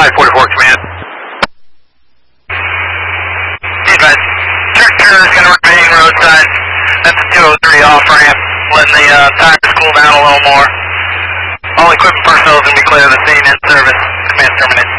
Flight 44 Command. Advise. Tractor is going to remain roadside. That's the 203 off ramp. Letting the tires cool down a little more. All equipment personnel is going to be clear of the scene in service. Command terminated.